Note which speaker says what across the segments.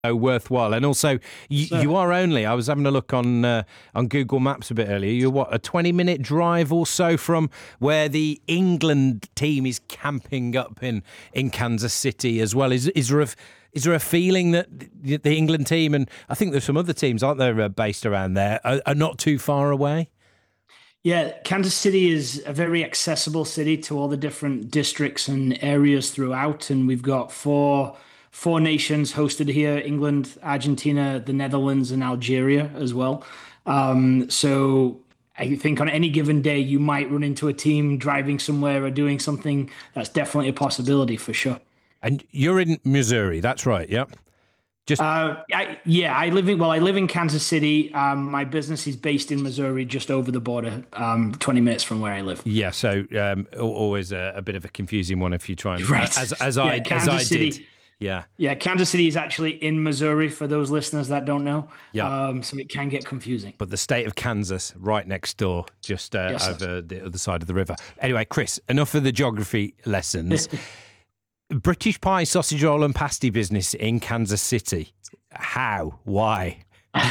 Speaker 1: worthwhile. And also,
Speaker 2: So,
Speaker 1: you are only, I was having a look on Google Maps a bit earlier, you're what, a 20-minute drive or so from where the England team is camping up in Kansas City as well. Is there a feeling that the England team, and I think there's some other teams, aren't there, based around there, are not too far away?
Speaker 2: yeah, Kansas City is a very accessible city to all the different districts and areas throughout, and we've got four nations hosted here: England, Argentina, the Netherlands, and Algeria as well. So I think on any given day, you might run into a team driving somewhere or doing something. That's definitely a possibility for sure.
Speaker 1: And you're in Missouri, that's right, yeah? Just
Speaker 2: I live in Kansas City. My business is based in Missouri, just over the border, 20 minutes from where I live.
Speaker 1: Yeah, so always a bit of a confusing one if you try and
Speaker 2: Right. Yeah,
Speaker 1: as I
Speaker 2: Kansas
Speaker 1: did.
Speaker 2: City.
Speaker 1: Yeah,
Speaker 2: Yeah, Kansas City is actually in Missouri for those listeners that don't know.
Speaker 1: yeah.
Speaker 2: So it can get confusing.
Speaker 1: But the state of Kansas, right next door, just
Speaker 2: Yes, sir.
Speaker 1: over the other side of the river. Anyway, Chris, enough of the geography lessons. British pie, sausage roll, and pasty business in Kansas City. How? Why?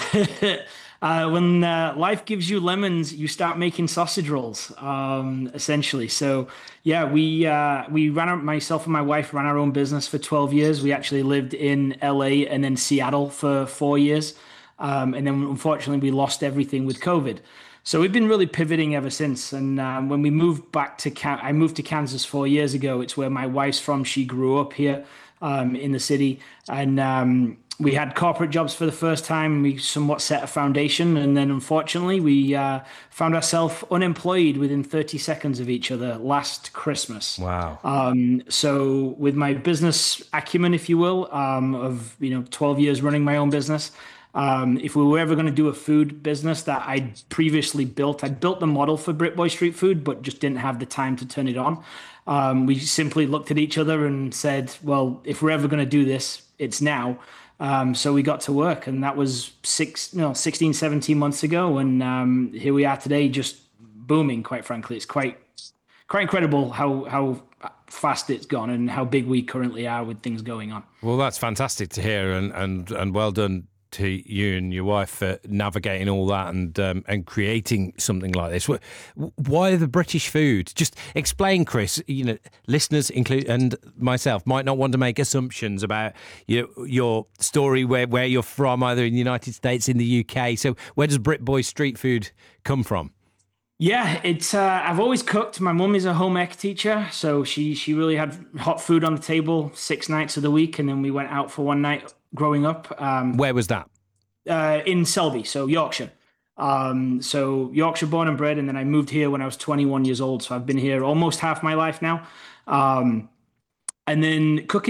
Speaker 2: When life gives you lemons, you start making sausage rolls, essentially. So, yeah, we myself and my wife ran our own business for 12 years. We actually lived in LA and then Seattle for 4 years. And then unfortunately, we lost everything with COVID. So we've been really pivoting ever since. And when we moved back to I moved to Kansas 4 years ago. It's where my wife's from. She grew up here in the city, and we had corporate jobs for the first time. We somewhat set a foundation, and then unfortunately, we found ourselves unemployed within 30 seconds of each other last Christmas.
Speaker 1: Wow.
Speaker 2: So with my business acumen, if you will, of 12 years running my own business, if we were ever going to do a food business that I'd built the model for BritBoy Street Food, but just didn't have the time to turn it on. We simply looked at each other and said, well, if we're ever going to do this, it's now. So we got to work, and that was 16, 17 months ago. And here we are today, just booming, quite frankly. It's quite incredible how fast it's gone and how big we currently are with things going on.
Speaker 1: Well, that's fantastic to hear, and well done to you and your wife for navigating all that and creating something like this. Why the British food? Just explain, Chris. Listeners include and myself might not want to make assumptions about your story, where you're from, either in the United States, in the UK. So where does BritBoy Street Food come from?
Speaker 2: Yeah, it's I've always cooked. My mum is a home ec teacher, so she really had hot food on the table 6 nights of the week, and then we went out for one night growing up.
Speaker 1: Where was that?
Speaker 2: In Selby, so Yorkshire. So Yorkshire born and bred, and then I moved here when I was 21 years old. So I've been here almost half my life now. And then cooking